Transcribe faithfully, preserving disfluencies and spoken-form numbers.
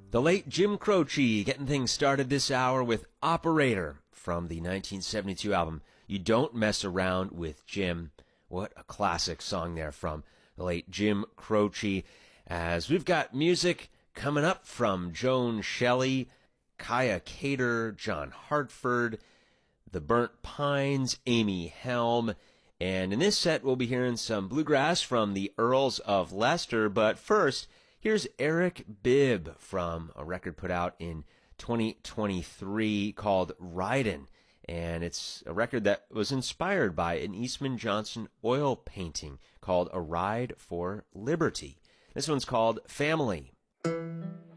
The late Jim Croce getting things started this hour with Operator from the nineteen seventy-two album You Don't Mess Around with Jim. What a classic song there from the late Jim Croce. As we've got music coming up from Joan Shelley, Kaya Cater, John Hartford, The Burnt Pines, Amy Helm. And in this set, we'll be hearing some bluegrass from the Earls of Leicester. But first, here's Eric Bibb from a record put out in twenty twenty-three called Ridin'. And it's a record that was inspired by an Eastman Johnson oil painting called A Ride for Liberty. This one's called Family.